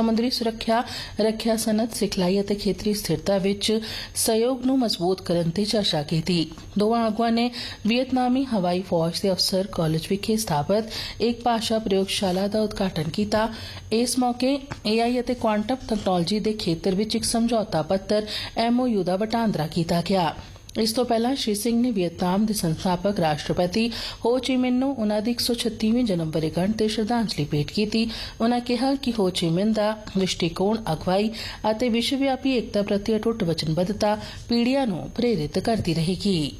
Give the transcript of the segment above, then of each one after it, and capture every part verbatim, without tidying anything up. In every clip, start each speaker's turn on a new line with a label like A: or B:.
A: ਸਮੁੰਦਰੀ ਸੁਰੱਖਿਆ, ਰੱਖਿਆ ਸਨਅਤ, ਸਿਖਲਾਈ ਅਤੇ ਖੇਤਰੀ ਸਥਿਰਤਾ ਵਿੱਚ ਸਹਿਯੋਗ ਨੂੰ ਮਜ਼ਬੂਤ ਕਰਨ ਤੇ ਚਰਚਾ ਕੀਤੀ। ਦੋਵਾਂ ਆਗੂਆਂ ਨੇ ਵੀਅਤਨਾਮੀ ਹਵਾਈ ਫੌਜ ਦੇ ਅਫਸਰ ਕਾਲਜ ਵਿਖੇ ਸਥਾਪਿਤ ਇੱਕ ਭਾਸ਼ਾ ਪ੍ਰਯੋਗਸ਼ਾਲਾ ਦਾ ਉਦਘਾਟਨ ਕੀਤਾ। ਇਸ ਮੌਕੇ ਏ ਆਈ ਅਤੇ ਕੁਆਂਟਮ ਤਕਨਾਲੋਜੀ ਦੇ ਖੇਤਰ ਵਿੱਚ ਇੱਕ ਸਮਝੌਤਾ ਪੱਤਰ ਐਮ ਓ ਯੂ ਦਾ ਵਟਾਂਦਰਾ ਕੀਤਾ ਗਿਆ। ਇਸ ਤੋਂ ਪਹਿਲਾਂ ਸ਼੍ਰੀ ਸਿੰਘ ਨੇ ਵੀਅਤਨਾਮ ਦੇ ਸੰਸਥਾਪਕ ਰਾਸ਼ਟਰਪਤੀ ਹੋ ਚੀ ਮਿਨ ਨੂੰ ਉਨ੍ਹਾਂ ਦੀ ਇੱਕ ਸੌ ਛੱਤੀਵੀਂ ਜਨਮ ਵਰ੍ਹੇਗੰਢ ਤੇ ਸ਼ਰਧਾਂਜਲੀ ਭੇਟ ਕੀਤੀ। ਉਨ੍ਹਾਂ ਕਿਹਾ ਕਿ ਹੋ ਚੀ ਮਿਨ ਦਾ ਦ੍ਰਿਸ਼ਟੀਕੋਣ, ਅਗਵਾਈ ਅਤੇ ਵਿਸ਼ਵਵਿਆਪੀ ਏਕਤਾ ਪ੍ਰਤੀ ਅਟੁੱਟ ਵਚਨਬੱਧਤਾ ਪੀੜ੍ਹੀਆਂ ਨੂੰ ਪ੍ਰੇਰਿਤ ਕਰਦੀ ਰਹੇਗੀ।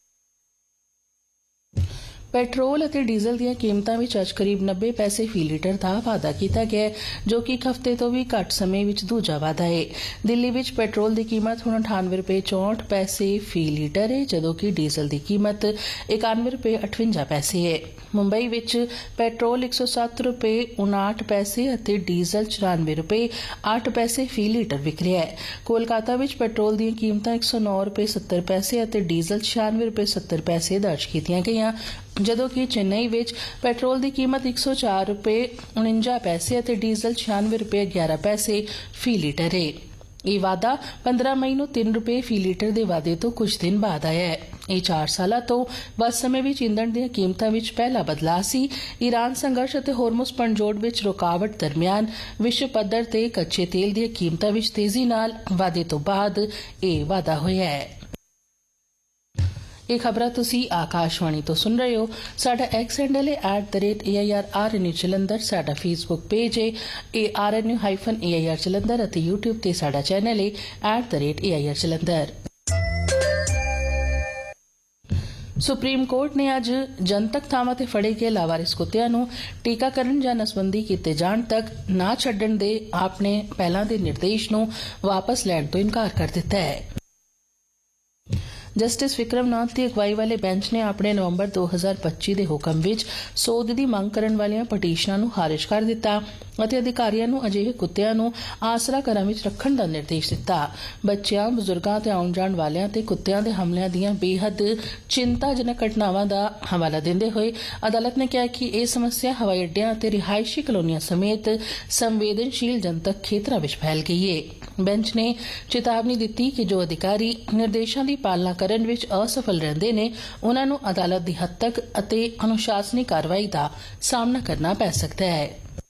A: ਪੈਟਰੋਲ ਅਤੇ ਡੀਜ਼ਲ ਦੀਆਂ ਕੀਮਤਾਂ ਵਿੱਚ ਅੱਜ ਕਰੀਬ ਨੱਬੇ ਪੈਸੇ ਫੀ ਲੀਟਰ ਦਾ ਵਾਧਾ ਕੀਤਾ ਗਿਆ ਹੈ, ਜੋ ਕਿ ਇੱਕ ਹਫ਼ਤੇ ਤੋਂ ਵੀ ਘੱਟ ਸਮੇਂ ਵਿੱਚ ਦੂਜਾ ਵਾਧਾ ਹੈ। ਦਿੱਲੀ ਵਿੱਚ ਪੈਟਰੋਲ ਦੀ ਕੀਮਤ ਹੁਣ ਅਠਾਨਵੇਂ ਰੁਪਏ ਚੌਂਹਠ ਪੈਸੇ ਫੀ ਲੀਟਰ ਹੈ, ਜਦੋਂ ਕਿ ਡੀਜ਼ਲ ਦੀ ਕੀਮਤ ਇਕਾਨਵੇਂ ਰੁਪਏ ਅਠਵੰਜਾ ਪੈਸੇ ਹੈ। ਮੁੰਬਈ ਵਿੱਚ ਪੈਟਰੋਲ ਇੱਕ ਸੌ ਸੱਤ ਰੁਪਏ ਉਨਾਹਠ ਪੈਸੇ ਅਤੇ ਡੀਜ਼ਲ ਚੁਰਾਨਵੇਂ ਰੁਪਏ ਅੱਠ ਪੈਸੇ ਫੀ ਲੀਟਰ ਵਿਕ ਰਿਹਾ ਹੈ। ਕੋਲਕਾਤਾ ਵਿੱਚ ਪੈਟਰੋਲ ਦੀਆਂ ਕੀਮਤਾਂ ਇੱਕ ਸੌ ਨੌ ਰੁਪਏ ਸੱਤਰ ਪੈਸੇ ਅਤੇ ਡੀਜ਼ਲ ਛਿਆਨਵੇਂ ਰੁਪਏ ਸੱਤਰ ਪੈਸੇ ਦਰਜ ਕੀਤੀਆਂ ਗਈਆਂ, ਜਦੋਂ ਕਿ ਚੇਨਈ ਵਿੱਚ ਪੈਟਰੋਲ ਦੀ ਕੀਮਤ ਇੱਕ ਸੌ ਚਾਰ ਰੁਪਏ ਉਣੰਜਾ ਪੈਸੇ ਅਤੇ ਡੀਜ਼ਲ ਛਿਆਨਵੇਂ ਰੁਪਏ ਗਿਆਰਾਂ ਪੈਸੇ ਫੀ ਲੀਟਰ ਹੈ। ਇਹ ਵਾਧਾ ਪੰਦਰਾਂ ਮਈ ਨੂੰ ਤਿੰਨ ਰੁਪਏ ਫੀ ਲੀਟਰ ਦੇ ਵਾਧੇ ਤੋਂ ਕੁਝ ਦਿਨ ਬਾਅਦ ਆਇਆ ਹੈ। ਇਹ ਚਾਰ ਸਾਲਾਂ ਤੋਂ ਵੱਧ ਸਮੇਂ ਵਿੱਚ ਈਂਧਣ ਦੀਆਂ ਕੀਮਤਾਂ ਵਿੱਚ ਪਹਿਲਾ ਬਦਲਾਅ ਸੀ। ਈਰਾਨ ਸੰਘਰਸ਼ ਅਤੇ ਹੋਰਮੁਜ਼ ਪਣਜੋੜ ਵਿੱਚ ਰੁਕਾਵਟ ਦਰਮਿਆਨ ਵਿਸ਼ਵ ਪੱਧਰ ਤੇ ਕੱਚੇ ਤੇਲ ਦੀਆਂ ਕੀਮਤਾਂ ਵਿੱਚ ਤੇਜ਼ੀ ਨਾਲ ਵਾਧੇ ਤੋਂ ਬਾਅਦ ਇਹ ਵਾਧਾ ਹੋਇਆ ਹੈ। ਇਹ ਖਬਰਾਂ ਤੁਸੀਂ ਆਕਾਸ਼ਵਾਣੀ ਤੋਂ ਸੁਣ ਰਹੇ ਹੋ। ਸਾਡਾ ਐਕਸ ਹੈਂਡਲ ਹੈ at the rate A I R R N U Jalandhar. ਸਾਡਾ ਫੇਸਬੁੱਕ ਪੇਜ ਹੈ A R N U hyphen A I R Jalandhar ਅਤੇ ਯੂਟਿਊਬ ਤੇ ਸਾਡਾ ਚੈਨਲ ਹੈ at the rate A I R Jalandhar. Supreme court ਨੇ ਅੱਜ ਜਨਤਕ ਥਾਵਾਂ ਤੇ ਫੜੇ ਗਏ ਲਾਵਾਰਿਸ ਕੁੱਤਿਆਂ ਨੂੰ ਟੀਕਾਕਰਨ ਜਾਂ ਨਸਬੰਦੀ ਕੀਤੇ ਜਾਣ ਤੱਕ ਨਾ ਛੱਡਣ ਦੇ ਆਪਣੇ ਪਹਿਲਾਂ ਦੇ ਨਿਰਦੇਸ਼ ਨੂੰ ਵਾਪਸ ਲੈਣ ਤੋਂ ਇਨਕਾਰ ਕਰ ਦਿੱਤਾ ਹੈ। ਜਸਟਿਸ ਵਿਕਰਮ ਨਾਥ ਦੀ ਅਗਵਾਈ ਵਾਲੇ ਬੈਂਚ ਨੇ ਆਪਣੇ ਨਵੰਬਰ ਦੋ ਹਜ਼ਾਰ ਪੱਚੀ ਦੇ ਹੁਕਮ ਵਿੱਚ ਸੋਧ ਦੀ ਮੰਗ ਕਰਨ ਵਾਲੀਆਂ ਪਟੀਸ਼ਨਾਂ ਨੂੰ ਖਾਰਿਜ ਕਰ ਦਿੱਤਾ ਅਤੇ ਅਧਿਕਾਰੀਆਂ ਨੂੰ ਅਜਿਹੇ ਕੁੱਤਿਆਂ ਨੂੰ ਆਸਰਾ ਘਰਾਂ ਵਿੱਚ ਰੱਖਣ ਦਾ ਨਿਰਦੇਸ਼ ਦਿੱਤਾ। ਬੱਚਿਆਂ, ਬਜ਼ੁਰਗਾਂ ਤੇ ਆਉਣ ਜਾਣ ਵਾਲਿਆਂ ਤੇ ਕੁੱਤਿਆਂ ਦੇ ਹਮਲਿਆਂ ਦੀਆਂ ਬੇਹੱਦ ਚਿੰਤਾਜਨਕ ਘਟਨਾਵਾਂ ਦਾ ਹਵਾਲਾ ਦਿੰਦੇ ਹੋਏ ਅਦਾਲਤ ਨੇ ਕਿਹਾ ਕਿ ਇਹ ਸਮੱਸਿਆ ਹਵਾਈ ਅੱਡਿਆਂ ਅਤੇ ਰਿਹਾਇਸ਼ੀ ਕਲੋਨੀਆਂ ਸਮੇਤ ਸੰਵੇਦਨਸ਼ੀਲ ਜਨਤਕ ਖੇਤਰਾਂ ਵਿੱਚ ਫੈਲ ਗਈ ਹੈ। ਬੈਂਚ ਨੇ ਚੇਤਾਵਨੀ ਦਿੱਤੀ ਕਿ ਜੋ ਅਧਿਕਾਰੀ ਨਿਰਦੇਸ਼ਾਂ ਦੀ ਪਾਲਣਾ ਕਰਨ ਵਿੱਚ ਅਸਫਲ ਰਹਿੰਦੇ ਨੇ, ਉਨ੍ਹਾਂ ਨੂੰ ਅਦਾਲਤ ਦੀ ਹੱਦ ਤੱਕ ਅਤੇ ਅਨੁਸ਼ਾਸਨੀ ਕਾਰਵਾਈ ਦਾ ਸਾਹਮਣਾ ਕਰਨਾ ਪੈ ਸਕਦਾ ਹੈ।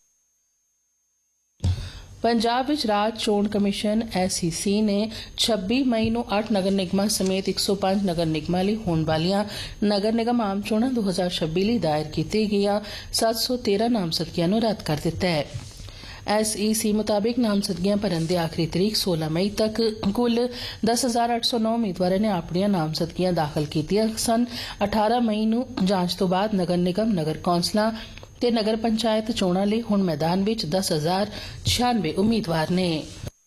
A: ਪੰਜਾਬ ਵਿੱਚ ਰਾਜ ਚੋਣ ਕਮਿਸ਼ਨ ਐਸ ਈ ਸੀ ਨੇ ਛੱਬੀ ਮਈ ਨੂੰ ਅੱਠ ਨਗਰ ਨਿਗਮਾਂ ਸਮੇਤ ਇੱਕ ਸੌ ਪੰਜ ਨਗਰ ਨਿਗਮਾਂ ਲਈ ਹੋਣ ਵਾਲੀਆਂ ਨਗਰ ਨਿਗਮ ਆਮ ਚੋਣਾਂ ਦੋ ਹਜ਼ਾਰ ਛੱਬੀ ਲਈ ਦਾਇਰ ਕੀਤੇ ਗਈਆਂ ਸੱਤ ਸੌ ਤੇਰਾਂ ਨਾਮਜ਼ਦਗੀਆਂ ਨੂੰ ਰੱਦ ਕਰ ਦਿੱਤਾ ਹੈ। ਐਸ ਈ ਸੀ ਮੁਤਾਬਿਕ ਨਾਮਜ਼ਦਗੀਆਂ ਭਰਨ ਦੀ ਆਖਰੀ ਤਰੀਕ ਸੋਲਾਂ ਮਈ ਤੱਕ ਕੁੱਲ ਦਸ ਹਜ਼ਾਰ ਅੱਠ ਸੌ ਨੌ ਉਮੀਦਵਾਰਾਂ ਨੇ ਆਪਣੀਆਂ ਨਾਮਜ਼ਦਗੀਆਂ ਦਾਖਲ ਕੀਤੀਆਂ ਸਨ। ਅਠਾਰਾਂ ਮਈ ਨੂੰ ਜਾਂਚ ਤੋਂ ਬਾਅਦ ਨਗਰ ਨਿਗਮ, ਨਗਰ ਕੌਂਸਲਾਂ ਤੇ ਨਗਰ ਪੰਚਾਇਤ ਚੋਣਾਂ ਲਈ ਹੁਣ ਮੈਦਾਨ ਵਿੱਚ ਦਸ ਹਜ਼ਾਰ ਛਿਆਨਵੇਂ ਉਮੀਦਵਾਰ ਨੇ।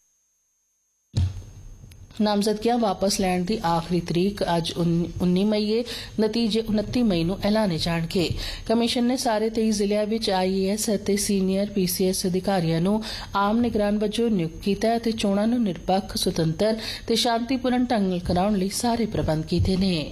A: ਨਾਮਜ਼ਦਗੀਆਂ ਵਾਪਸ ਲੈਣ ਦੀ ਆਖਰੀ ਤਰੀਕ ਅੱਜ ਉੱਨੀ ਮਈ ਹੈ। ਨਤੀਜੇ ਉਨੱਤੀ ਮਈ ਨੂੰ ਐਲਾਨੇ ਜਾਣਗੇ। ਕਮਿਸ਼ਨ ਨੇ ਸਾਰੇ ਤੇਈ ਜ਼ਿਲ੍ਹਿਆਂ ਵਿੱਚ ਆਈ ਏ ਐਸ ਅਤੇ ਸੀਨੀਅਰ ਪੀ ਸੀ ਐਸ ਅਧਿਕਾਰੀਆਂ ਨੂੰ ਆਮ ਨਿਗਰਾਨ ਵਜੋਂ ਨਿਯੁਕਤ ਕੀਤਾ ਹੈ ਅਤੇ ਚੋਣਾਂ ਨੂੰ ਨਿਰਪੱਖ, ਸੁਤੰਤਰ ਤੇ ਸ਼ਾਂਤੀਪੂਰਨ ਢੰਗ ਨਾਲ ਕਰਾਉਣ ਲਈ ਸਾਰੇ ਪ੍ਰਬੰਧ ਕੀਤੇ ਨੇ।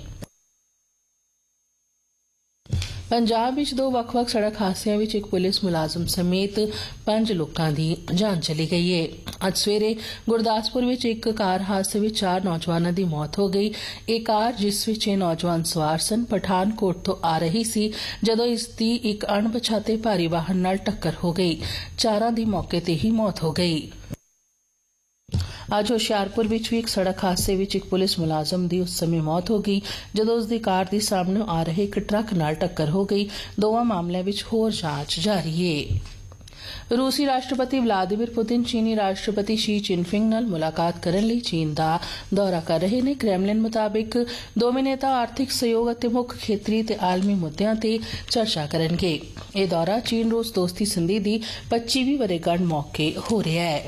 A: ਪੰਜਾਬ ਵਿੱਚ ਦੋ ਵੱਖ-ਵੱਖ ਸੜਕ ਹਾਦਸਿਆਂ ਵਿੱਚ ਇੱਕ ਪੁਲਿਸ ਮੁਲਾਜ਼ਮ ਸਮੇਤ ਪੰਜ ਲੋਕਾਂ ਦੀ ਜਾਨ ਚਲੀ ਗਈ ਹੈ। ਅੱਜ ਸਵੇਰੇ ਗੁਰਦਾਸਪੁਰ ਵਿੱਚ ਇੱਕ ਕਾਰ ਹਾਦਸੇ ਵਿੱਚ ਚਾਰ ਨੌਜਵਾਨਾਂ ਦੀ ਮੌਤ ਹੋ ਗਈ। ਇਹ ਕਾਰ, ਜਿਸ ਵਿੱਚ ਇਹ ਨੌਜਵਾਨ ਸਵਾਰ ਸਨ, ਪਠਾਨਕੋਟ ਤੋਂ ਆ ਰਹੀ ਸੀ ਜਦੋਂ ਇਸ ਦੀ ਇੱਕ ਅਣਪਛਾਤੇ ਭਾਰੀ ਵਾਹਨ ਨਾਲ ਟੱਕਰ ਹੋ ਗਈ। ਚਾਰਾਂ ਦੀ ਮੌਕੇ ਤੇ ਹੀ ਮੌਤ ਹੋ ਗਈ। ਅੱਜ ਹੁਸ਼ਿਆਰਪੁਰ ਵਿੱਚ ਵੀ ਇੱਕ ਸੜਕ ਹਾਦਸੇ ਵਿੱਚ ਇੱਕ ਪੁਲਿਸ ਮੁਲਾਜ਼ਮ ਦੀ ਉਸ ਸਮੇਂ ਮੌਤ ਹੋ ਗਈ ਜਦੋਂ ਉਸ ਦੀ ਕਾਰ ਦੀ ਸਾਹਮਣੇ ਆ ਰਹੇ ਇੱਕ ਟਰੱਕ ਨਾਲ ਟੱਕਰ ਹੋ ਗਈ। ਦੋਵਾਂ ਮਾਮਲਿਆਂ ਵਿੱਚ ਹੋਰ ਜਾਂਚ ਜਾਰੀ ਹੈ। ਰੂਸੀ ਰਾਸ਼ਟਰਪਤੀ ਵਲਾਦੀਮੀਰ ਪੁਤਿਨ ਚੀਨੀ ਰਾਸ਼ਟਰਪਤੀ ਸ਼ੀ ਜਿਨਪਿੰਗ ਨਾਲ ਮੁਲਾਕਾਤ ਕਰਨ ਲਈ ਚੀਨ ਦਾ ਦੌਰਾ ਕਰ ਰਹੇ ਨੇ। ਕ੍ਰੈਮਲਿਨ ਮੁਤਾਬਿਕ ਦੋਵੇਂ ਨੇਤਾ ਆਰਥਿਕ ਸਹਿਯੋਗ ਅਤੇ ਮੁੱਖ ਖੇਤਰੀ ਤੇ ਆਲਮੀ ਮੁੱਦਿਆਂ ਤੇ ਚਰਚਾ ਕਰਨਗੇ। ਇਹ ਦੌਰਾ ਚੀਨ ਰੂਸ ਦੋਸਤੀ ਸੰਧੀ ਦੀ ਪੱਚੀਵੀਂ ਵਰ੍ਹੇਗੰਢ ਮੌਕੇ ਹੋ ਰਿਹਾ ਹੈ।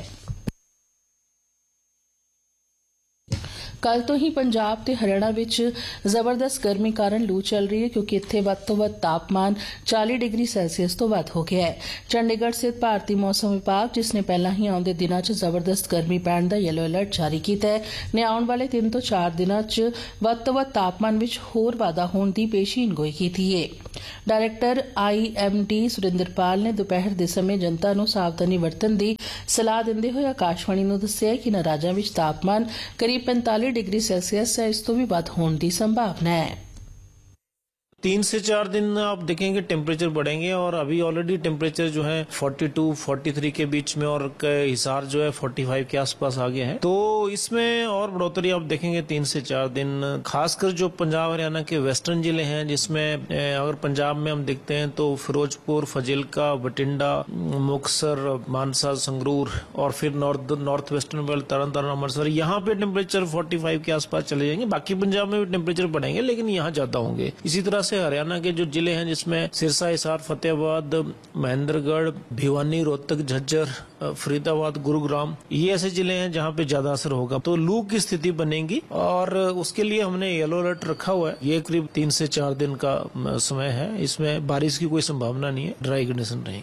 A: ਕੱਲ ਤੋਂ ਹੀ ਪੰਜਾਬ ਤੇ ਹਰਿਆਣਾ ਵਿੱਚ ਜ਼ਬਰਦਸਤ ਗਰਮੀ ਕਾਰਨ ਲੂ ਚੱਲ ਰਹੀ ਹੈ, ਕਿਉਂਕਿ ਇੱਥੇ ਵੱਧ ਤੋਂ ਵੱਧ ਤਾਪਮਾਨ ਚਾਲੀ ਡਿਗਰੀ ਸੈਲਸੀਅਸ ਤੋਂ ਵੱਧ ਹੋ ਗਿਆ ਹੈ। ਚੰਡੀਗੜ੍ਹ ਸਥਿਤ ਭਾਰਤੀ ਮੌਸਮ ਵਿਭਾਗ, ਜਿਸ ਨੇ ਪਹਿਲਾਂ ਹੀ ਆਉਂਦੇ ਦਿਨਾਂ 'ਚ ਜ਼ਬਰਦਸਤ ਗਰਮੀ ਪੈਣ ਦਾ ਯੈਲੋ ਅਲਰਟ ਜਾਰੀ ਕੀਤਾ ਹੈ, ਨੇ ਆਉਣ ਵਾਲੇ ਤਿੰਨ ਤੋਂ ਚਾਰ ਦਿਨਾਂ 'ਚ ਵੱਧ ਤੋਂ ਵੱਧ ਤਾਪਮਾਨ ਵਿੱਚ ਹੋਰ ਵਾਧਾ ਹੋਣ ਦੀ ਪੇਸ਼ੀਨਗੋਈ ਕੀਤੀ ਹੈ। Director I am D Surinderpal ਨੇ ਦੁਪਹਿਰ ਦੇ ਸਮੇਂ ਜਨਤਾ ਨੂੰ ਸਾਵਧਾਨੀ ਵਰਤਣ ਦੀ ਸਲਾਹ ਦਿੰਦੇ ਹੋਏ ਆਕਾਸ਼ਵਾਣੀ ਨੂੰ ਦੱਸਿਆ ਕਿ ਇਨ੍ਹਾਂ ਰਾਜਾਂ ਵਿੱਚ ਤਾਪਮਾਨ ਕਰੀਬ पैंतालीस डिग्री सेल्सियस या इस तो भी ਵੱਧ ਹੋਣ ਦੀ ਸੰਭਾਵਨਾ है।
B: तीन से चार दिन आप देखेंगे टेम्परेचर बढ़ेंगे और अभी ऑलरेडी टेम्परेचर जो है बयालीस, तैंतालीस के बीच में और हिसार जो है पैंतालीस के आसपास आ गया है। तो इसमें और बढ़ोतरी आप देखेंगे तीन से चार दिन। खासकर जो पंजाब हरियाणा के वेस्टर्न जिले हैं, जिसमें अगर पंजाब में हम देखते हैं तो फिरोजपुर, फजिल्का, बठिंडा, मुक्तसर, मानसा, संगरूर और फिर नॉर्थ नॉर्थ वेस्टर्न बेल्ट, तरन तारण, अमृतसर, यहाँ पे टेम्परेचर पैंतालीस के आसपास चले जाएंगे। बाकी पंजाब में भी टेम्परेचर बढ़ेंगे लेकिन यहाँ ज्यादा होंगे। इसी तरह से हरियाणा के जो जिले हैं जिसमें सिरसा, हिसार, फतेहाबाद, महेंद्रगढ़, भिवानी, रोहतक, झज्जर, फरीदाबाद, गुरुग्राम, ये ऐसे जिले हैं जहाँ पे ज्यादा असर होगा। तो लू की स्थिति बनेगी और उसके लिए हमने येलो अलर्ट रखा हुआ है। ये करीब तीन से चार दिन का समय है। इसमें बारिश की कोई संभावना नहीं है, ड्राई कंडीशन रहेंगी।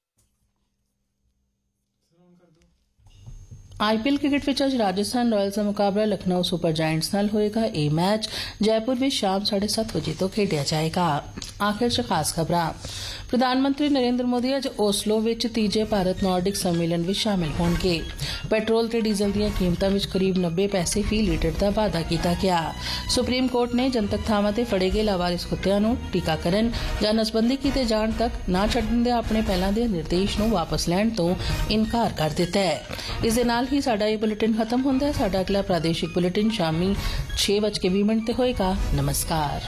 A: ਆਈਪੀਐਲ ਕ੍ਰਿਕਟ ਵਿੱਚ ਅੱਜ ਰਾਜਸਥਾਨ ਰਾਇਲਸ ਦਾ ਮੁਕਾਬਲਾ ਲਖਨਊ ਸੁਪਰ ਜਾਇੰਟਸ ਨਾਲ ਹੋਏਗਾ। ਇਹ ਮੈਚ ਜੈਪੁਰ ਵਿੱਚ ਸ਼ਾਮ ਸਾਢੇ ਸੱਤ ਵਜੇ ਤੋਂ ਖੇਡਿਆ ਜਾਏਗਾ। ਆਖਿਰ 'ਚ ਖਾਸ ਖਬਰਾਂ। ਪ੍ਰਧਾਨ ਮੰਤਰੀ ਨਰਿੰਦਰ ਮੋਦੀ ਅੱਜ ਓਸਲੋ ਵਿੱਚ ਤੀਜੇ ਭਾਰਤ ਨਾਰਡਿਕ ਸੰਮੇਲਨ ਵਿੱਚ ਸ਼ਾਮਿਲ ਹੋਣਗੇ। ਪੈਟਰੋਲ ਤੇ ਡੀਜ਼ਲ ਦੀਆਂ ਕੀਮਤਾਂ ਵਿੱਚ ਕਰੀਬ ਨੱਬੇ ਪੈਸੇ ਫੀ ਲੀਟਰ ਦਾ ਵਾਧਾ ਕੀਤਾ ਗਿਆ। ਸੁਪਰੀਮ ਕੋਰਟ ਨੇ ਜਨਤਕ ਥਾਵਾਂ ਤੇ ਫੜੇ ਗਏ ਲਾਵਾਰਿਸ ਕੁੱਤਿਆਂ ਨੂੰ ਟੀਕਾਕਰਨ ਜਾਂ ਨਸਬੰਦੀ ਕੀਤੇ ਜਾਣ ਤੱਕ ਨਾ ਛੱਡਣ ਦੇ ਆਪਣੇ ਪਹਿਲਾਂ ਦੇ ਨਿਰਦੇਸ਼ ਨੂੰ ਵਾਪਸ ਲੈਣ ਤੋਂ ਇਨਕਾਰ ਕਰ ਦਿੱਤਾ ਹੈ। ਇਸ ਦੇ ਨਾਲ ਹੀ ਸਾਡਾ ਇਹ ਬੁਲੇਟਿਨ ਖਤਮ ਹੁੰਦਾ ਹੈ। ਸਾਡਾ ਅਗਲਾ ਪ੍ਰਾਦੇਸ਼ਿਕ ਬੁਲੇਟਿਨ ਸ਼ਾਮੀ छह बज के बीस मिनट ਤੇ ਹੋਏਗਾ। ਨਮਸਕਾਰ।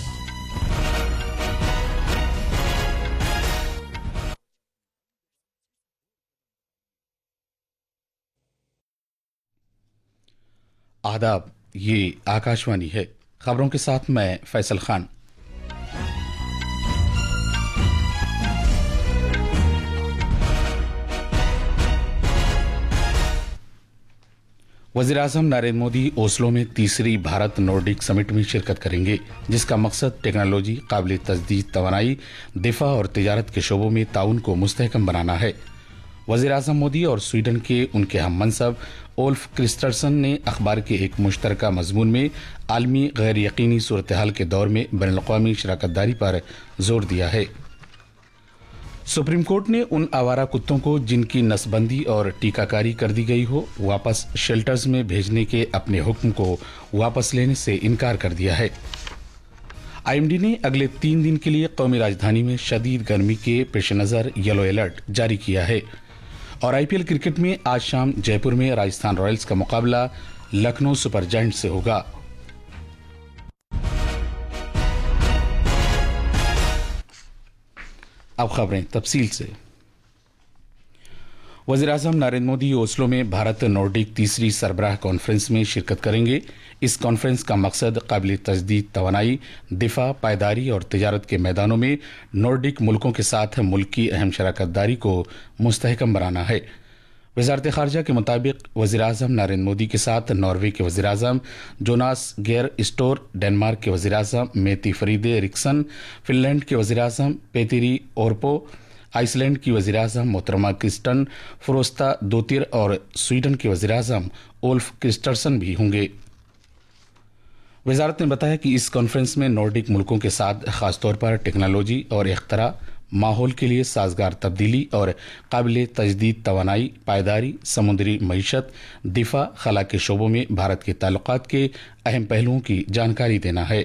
C: आदाब, ये आकाशवाणी है। खबरों के साथ मैं फैसल खान। वज़ीर-ए-आज़म नरेंद्र मोदी ओस्लो में तीसरी भारत नॉर्डिक समिट में शिरकत करेंगे, जिसका मकसद टेक्नोलॉजी, काबिल तजदीद तवानाई, दिफा और तिजारत के शोबों में ताउन को मुस्तहकम बनाना है। वज़ीर-ए-आज़म मोदी और स्वीडन के उनके हम मनसब ओल्फ क्रिस्टर्सन ने अखबार के एक मुश्तरका मजमून में आलमी गैर यकीनी सूरत हाल के दौर में बैनुल-अक़वामी शराकतदारी पर जोर दिया है। सुप्रीम कोर्ट ने उन आवारा कुत्तों को जिनकी नसबंदी और टीकाकारी कर दी गई हो वापस शेल्टर्स में भेजने के अपने हुक्म को वापस लेने से इनकार कर दिया है। आईएमडी ने अगले तीन दिन के लिए कौमी राजधानी में शदीद गर्मी के पेश नज़र येलो अलर्ट जारी किया है। और आईपीएल क्रिकेट में आज शाम जयपुर में राजस्थान रॉयल्स का मुकाबला लखनऊ सुपर जायंट्स से होगा। अब खबरें तफसील से। वज़ीर-ए-आज़म नरेंद्र मोदी ओस्लो में भारत नॉर्डिक तीसरी सरबराह कॉन्फ्रेंस में शिरकत करेंगे। इस कॉन्फ्रेंस का मकसद काबिल तजदीद तवानाई, दिफा, पायदारी और तिजारत के मैदानों में नॉर्डिक मुल्कों के साथ मुल्क की अहम शराकतदारी को मुस्तहकम बनाना है। वजारत खारजा के मुताबिक वज़ीर-ए-आज़म नरेंद्र मोदी के साथ नॉर्वे के वज़ीर-ए-आज़म जोनास गेयर स्टोर, डेनमार्क के वज़ीर-ए-आज़म मेती फरीदे रिक्सन, फिनलैंड के वज़ीर-ए-आज़म पेतिरी ओरपो, आइसलैंड की वज़ीर-ए-आज़म मोहतरमा क्रिस्टन फ्रोस्ता दोतिर और स्वीडन के वज़ीर-ए-आज़म ओल्फ क्रिस्टर्सन भी होंगे। वजारत ने बताया कि इस कॉन्फ्रेंस में नॉर्डिक मुल्कों के साथ खासतौर पर टेक्नोलॉजी और इख्तरा, माहौल के लिए साजगार तब्दीली और काबिल तजदीद तवानाई, पायदारी, समुद्री मईशत, दिफा, खला के शोबों में भारत के ताल्लुकात के अहम पहलुओं की जानकारी देना है।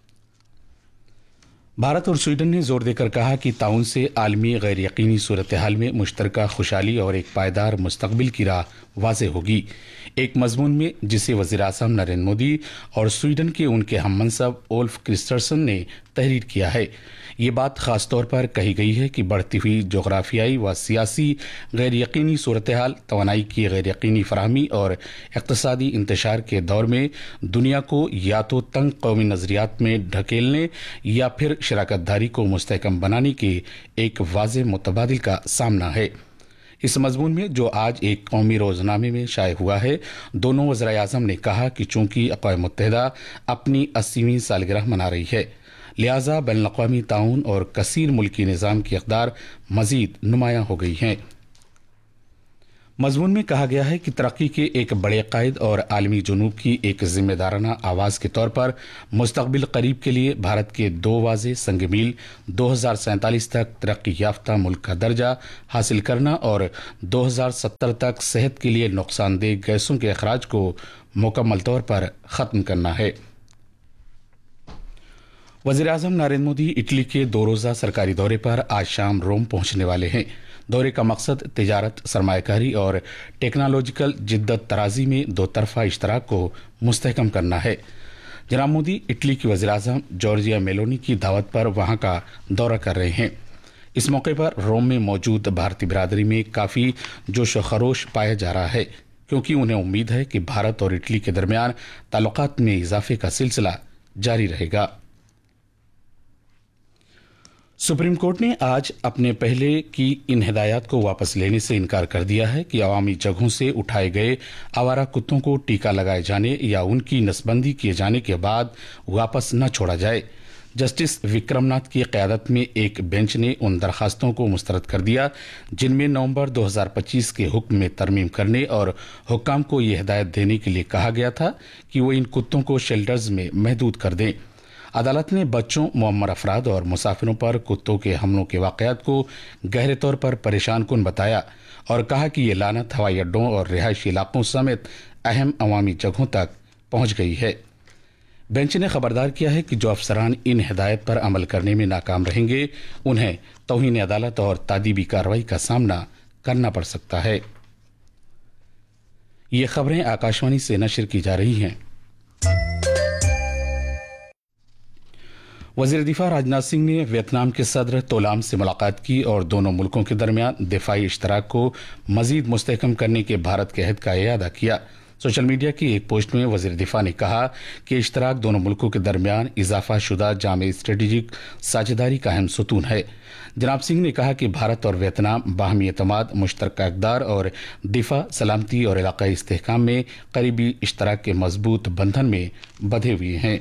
C: भारत और स्वीडन ने जोर देकर कहा कि ताउन से आलमी गैर यकीनी सूरत हाल में मुश्तरका खुशहाली और एक पायदार मुस्तकबिल की राह वाज़ेह होगी। एक मजमून में जिसे वज़ीर-ए-आज़म नरेंद्र मोदी और स्वीडन के उनके हम मनसब ओल्फ क्रिस्टर्सन ने तहरीर किया है। ये बात खास तौर पर कही गई है कि बढ़ती हुई जोग्राफियाई व सियासी गैर यकीनी सूरत हाल, तवानाई की गैर यकीनी फराहमी और इक़्तिसादी इंतशार के दौर में दुनिया को या तो तंग कौमी नज़रियात में ढकेलने या फिर शराकतदारी को मुस्तहकम बनाने के एक वाज़ेह मुतबादिल का सामना है। इस मजमून में जो आज एक कौमी रोजनामे में शाये हुआ है, दोनों वज़ीर-ए-आज़म ने कहा कि चूंकि अक़वाम मुत्तहिदा अपनी अस्सीवीं सालगिरह मना रही है, लिहाजा बैनुल-अक़वामी ताउन और कसीर मुल्की निज़ाम की इक़दार मज़ीद नुमायां हो गई हैं। मजमून में कहा गया है कि तरक्की के एक बड़े कायद और आलमी जुनूब की एक जिम्मेदाराना आवाज़ के तौर पर मुस्तकबिल करीब के लिए भारत के दो वाज़े संग मील दो हज़ार सैंतालीस तक तरक्की याफ्ता मुल्क का दर्जा हासिल करना और दो हज़ार सत्तर तक सेहत के लिए नुकसानदेह गैसों के अखराज को मुकम्मल तौर पर ख़त्म करना है। वज़ीर आज़म नरेंद्र मोदी इटली के दो रोज़ा सरकारी दौरे पर आज शाम रोम पहुंचने वाले हैं। दौरे का मकसद तिजारत, सरमायाकारी और टेक्नोलॉजिकल जिद्दत तराजी में दो तरफा इश्तराक को मुस्तहकम करना है। जनाब मोदी इटली की वज़ीर आज़म जॉर्जिया मेलोनी की दावत पर वहां का दौरा कर रहे हैं। इस मौके पर रोम में मौजूद भारतीय बिरादरी में काफ़ी जोश व खरोश पाया जा रहा है, क्योंकि उन्हें उम्मीद है कि भारत और इटली के दरमियान ताल्लुकात में इजाफे का सिलसिला जारी रहेगा। सुप्रीम कोर्ट ने आज अपने पहले की इन हिदायत को वापस लेने से इनकार कर दिया है कि अवामी जगहों से उठाए गए आवारा कुत्तों को टीका लगाए जाने या उनकी नसबंदी किए जाने के बाद वापस न छोड़ा जाए। जस्टिस विक्रमनाथ की क़यादत में एक बेंच ने उन दरखास्तों को मुस्तरद कर दिया जिनमें नवंबर दो हज़ार पच्चीस के हुक्म में तरमीम करने और हुक्काम को यह हिदायत देने के लिए कहा गया था कि वो इन कुत्तों को शेल्टर्स में महदूद कर दें। अदालत ने बच्चों, मुअम्मर अफराद और मुसाफिरों पर कुत्तों के हमलों के वाक़यात को गहरे तौर पर परेशान कुन बताया और कहा कि ये लानत हवाई अड्डों और रिहायशी इलाकों समेत अहम अवामी जगहों तक पहुंच गई है। बेंच ने खबरदार किया है कि जो अफसरान इन हिदायत पर अमल करने में नाकाम रहेंगे उन्हें तौहीन अदालत और तादीबी कार्रवाई का सामना करना पड़ सकता है। ये खबरें आकाशवाणी से नशर की जा रही हैं। वज़ीर दिफा राजनाथ सिंह ने वियतनाम के सदर तोलाम से मुलाकात की और दोनों मुल्कों के दरमियान दिफाई इश्तराक को मजीद मुस्तहकम करने के भारत के अहद का इयादा किया। सोशल मीडिया की एक पोस्ट में वज़ीर दिफा ने कहा कि इश्तराक दोनों मुल्कों के दरमियान इजाफा शुदा जामे स्ट्रेटेजिक साझेदारी का अहम सुतून है। जनाब सिंह ने कहा कि भारत और वियतनाम बाहमी एतमाद, मुश्तरका इक़दार और दिफा, सलामती और इलाकाई इस्तेहकाम में करीबी इश्तराक के मजबूत बंधन में बंधे हुए हैं।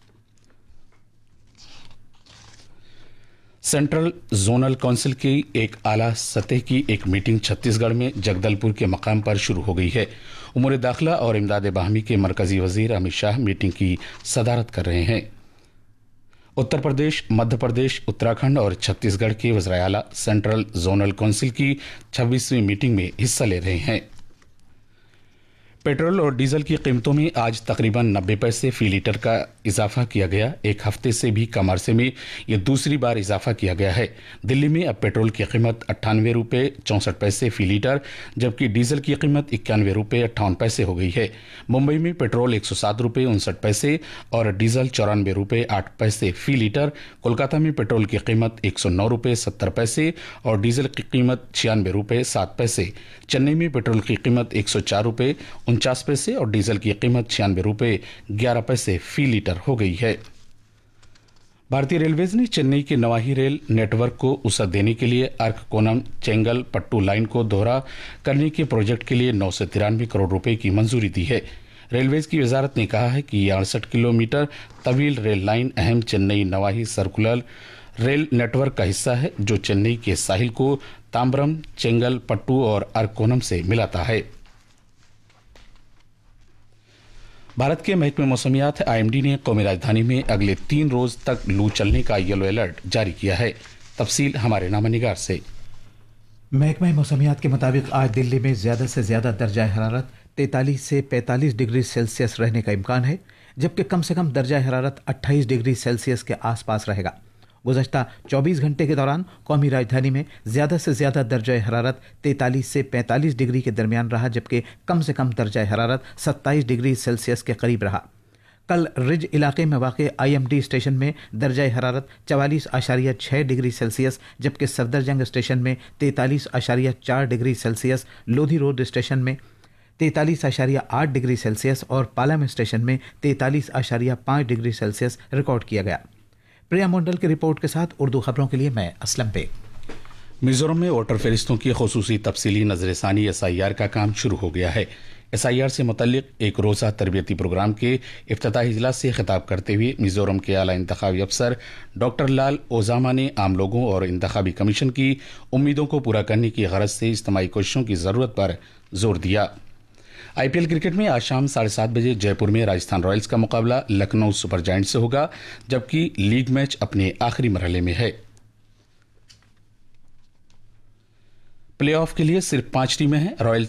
C: सेंट्रल जोनल काउंसिल की एक आला सतह की एक मीटिंग छत्तीसगढ़ में जगदलपुर के मकाम पर शुरू हो गई है। उमूर दाखिला और इमदाद बाहमी के मरकजी वजीर अमित शाह मीटिंग की सदारत कर रहे हैं। उत्तर प्रदेश, मध्य प्रदेश, उत्तराखंड और छत्तीसगढ़ के वज़ीर आला सेंट्रल जोनल काउंसिल की छब्बीसवीं मीटिंग में हिस्सा ले रहे हैं। पेट्रोल और डीजल की कीमतों में आज तकरीबन नब्बे पैसे फी लीटर का इजाफा किया गया। एक हफ्ते से भी कम अरसे में यह दूसरी बार इजाफा किया गया है। दिल्ली में अब पेट्रोल की कीमत अट्ठानवे रुपये चौंसठ पैसे फी लीटर जबकि डीजल की कीमत इक्यानवे रुपये अट्ठावन पैसे हो गई है। मुंबई में पेट्रोल एक सौ सात रुपये उनसठ पैसे और डीजल चौरानवे रुपये आठ पैसे फी लीटर। कोलकाता में पेट्रोल की कीमत एक सौ नौ रुपये सत्तर पैसे और डीजल की कीमत छियानवे रुपये सात पैसे। चेन्नई में पेट्रोल की कीमत एक सौ चार रुपये उनचास पैसे और डीजल की कीमत छियानवे रुपये ग्यारह पैसे फी लीटर हो गई है। भारतीय रेलवेज ने चेन्नई के नवाही रेल नेटवर्क को वसअत देने के लिए अर्ककोनम चेंगल पट्टू लाइन को दोहरा करने के प्रोजेक्ट के लिए नौ सौ तिरानवे करोड़ रुपए की मंजूरी दी है। रेलवेज की वजारत ने कहा है कि यह अड़सठ किलोमीटर तवील रेल लाइन अहम चेन्नई नवाही सर्कुलर रेल नेटवर्क का हिस्सा है जो चेन्नई के साहिल को ताम्बरम, चेंगल पट्टू और अर्कोनम से मिलाता है। भारत के महकमे मौसमियात आईएमडी ने कौमी राजधानी में अगले तीन रोज तक लू चलने का येलो अलर्ट जारी किया है। तफसील हमारे नामनिगार से।
D: महकमा मौसमियात के मुताबिक आज दिल्ली में ज्यादा से ज्यादा दर्जा हरारत तैंतालीस से पैंतालीस डिग्री सेल्सियस रहने का इम्कान है, जबकि कम से कम दर्जा हरारत अट्ठाईस डिग्री सेल्सियस के आसपास रहेगा। गुज़श्ता चौबीस घंटे के दौरान कौमी राजधानी में ज़्यादा से ज़्यादा दर्जा हरारत तैंतालीस से पैंतालीस डिग्री के दरमियान रहा, जबकि कम से कम दर्जा हरारत सत्ताईस डिग्री सेल्सियस के करीब रहा। कल रिज इलाके में वाक़ आईएमडी स्टेशन में दर्जा हरारत चवालीस आशारिया छः डिग्री सेल्सियस जबकि सफदरजंग स्टेशन में तैंतालीस आशारिया चार degree Celsius, Lodhi road station में तैंतालीस आशारिया आठ डिग्री सेल्सियस और पालाम स्टेशन में तैंतालीस आशारिया पाँच डिग्री सेल्सियस रिकॉर्ड किया गया। प्रिया मंडल की रिपोर्ट के साथ उर्दू खबरों के लिए मैं असलम पे।
C: मिजोरम में वोटर फहरिस्तों की खुसूसी तफसीली नजरसानी एस आई आर का काम शुरू हो गया है। एस आई आर से मुतल्लिक एक रोज़ा तरबियती प्रोग्राम के इफ्तिताही इजलास से खिताब करते हुए मिजोरम के आला इंतखाबी अफसर डॉक्टर लाल ओजामा ने आम लोगों और इंतखाबी कमीशन की उम्मीदों को पूरा करने की गरज से इज्तिमाई कोशिशों की ज़रूरत पर जोर दिया। आई पी एल क्रिकेट में आज शाम साढ़े सात बजे जयपुर में राजस्थान रॉयल्स का मुकाबला लखनऊ सुपर जायंट से होगा, जबकि लीग मैच अपने आखिरी मरहले में है। प्लेऑफ के लिए सिर्फ पांच टीमें हैं। रॉयल